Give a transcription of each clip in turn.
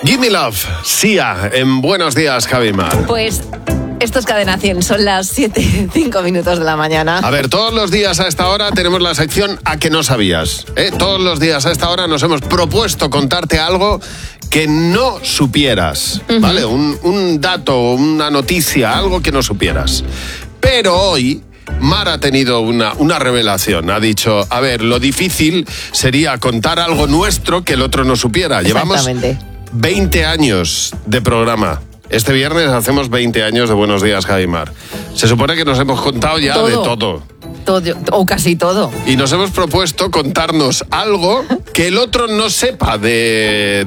Gimme Love, Sia, en Buenos Días, Javi Mar. Pues esto es Cadena 100, son las 7:05 de la mañana. A ver, todos los días a esta hora tenemos la sección A que no sabías. Todos los días a esta hora nos hemos propuesto contarte algo que no supieras, ¿vale? Un dato, una noticia, algo que no supieras. Pero hoy Mar ha tenido una revelación. Ha dicho, a ver, lo difícil sería contar algo nuestro que el otro no supiera. Llevamos 20 años de programa. Este viernes hacemos 20 años de Buenos Días, Javi Mar. Se supone que nos hemos contado ya de todo. O casi todo. Y nos hemos propuesto contarnos algo que el otro no sepa de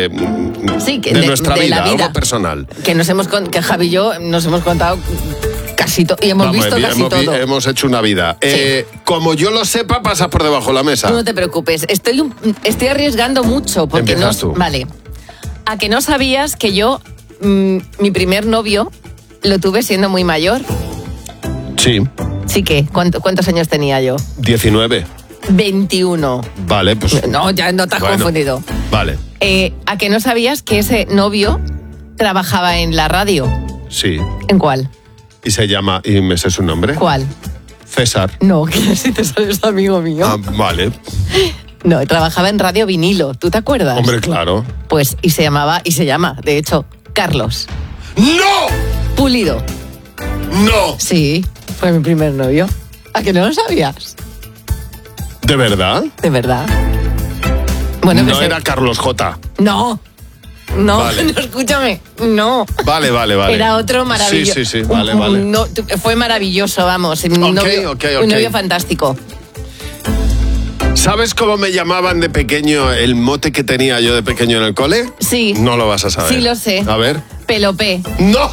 nuestra vida, algo personal. Que Javi y yo nos hemos contado casi todo y hemos visto casi todo. Hemos hecho una vida. Sí. Como yo lo sepa, pasas por debajo de la mesa. No te preocupes, estoy arriesgando mucho porque Empiezas tú. Vale. ¿A que no sabías que yo mi primer novio lo tuve siendo muy mayor? Sí. ¿Sí qué? ¿Cuántos años tenía yo? 19. 21. Vale, pues... No, ya no te has confundido. Vale. ¿A que no sabías que ese novio trabajaba en la radio? Sí. ¿En cuál? ¿Y se llama, y me sé su nombre? ¿Cuál? César. No, que si te sales amigo mío. Ah, vale. No, trabajaba en Radio Vinilo, ¿tú te acuerdas? Hombre, claro. Pues, y se llama, de hecho, Carlos. ¡No! Pulido. ¡No! Sí, fue mi primer novio. ¿A que no lo sabías? ¿De verdad? De verdad. Bueno, no era Carlos J. No, vale. No, escúchame, no. Vale. Era otro maravilloso. Sí, vale. No, fue maravilloso, vamos. Un novio fantástico. ¿Sabes cómo me llamaban de pequeño, el mote que tenía yo de pequeño en el cole? Sí. No lo vas a saber. Sí, lo sé. A ver. Pelopé. ¡No!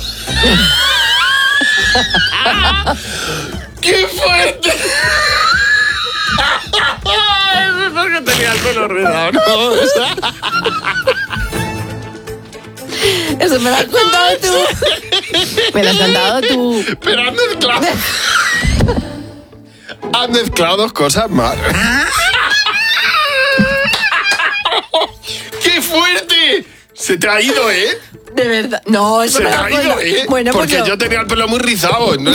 ¡Qué fuerte! Eso es porque tenía el pelo rizado, ¿no? Eso me lo has contado tú. Me lo has contado tú. Pero has mezclado. Has mezclado dos cosas más. ¡Qué fuerte! Se te ha ido, ¿eh? De verdad. No, eso se me te ha ido, ¿eh? Bueno, porque yo tenía el pelo muy rizado. ¿No?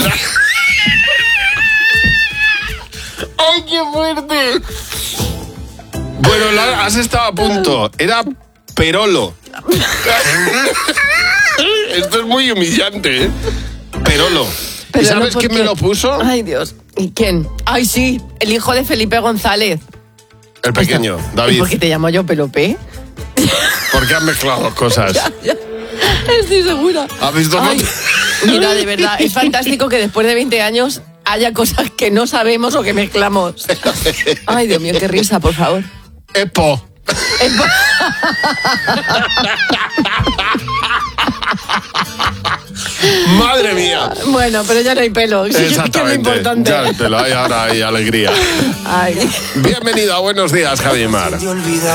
¡Ay, qué fuerte! Bueno, has estado a punto. Era Perolo. Esto es muy humillante, ¿eh? Perolo. ¿Y sabes quién me lo puso? Ay, Dios. ¿Y quién? Ay, sí, el hijo de Felipe González. El pequeño, David. ¿Y por qué te llamo yo Pelopé? Porque han mezclado dos cosas. Ya. Estoy segura. ¿Has visto? Mira, de verdad, es fantástico que después de 20 años haya cosas que no sabemos o que mezclamos. Ay, Dios mío, qué risa, por favor. Epo. Madre mía. Bueno, pero ya no hay pelo. Exactamente. Que es lo importante. Ya el pelo, ahora hay alegría. Ay. Bienvenido a Buenos Días, Javi Mar.